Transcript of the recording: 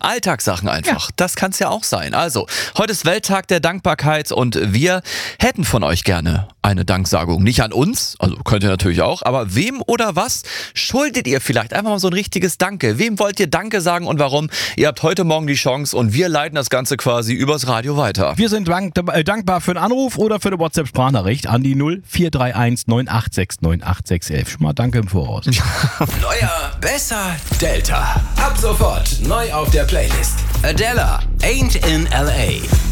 Alltagssachen einfach. Ja. Das kann es ja auch sein. Also, heute ist Welttag der Dankbarkeit und wir hätten von euch gerne eine Danksagung. Nicht an uns, also könnt ihr natürlich auch, aber wem oder was schuldet ihr vielleicht? Einfach mal so ein richtiges Danke. Wem wollt ihr Danke sagen und warum? Ihr habt heute Morgen die Chance und wir leiten das Ganze quasi übers Radio weiter. Wir sind dankbar für einen Anruf oder für eine WhatsApp-Sprachnachricht an die 0431 986 98611. Schon mal danke im Voraus. Neuer, besser, Delta. Ab sofort neu auf der Playlist. Adela, Ain't in L.A.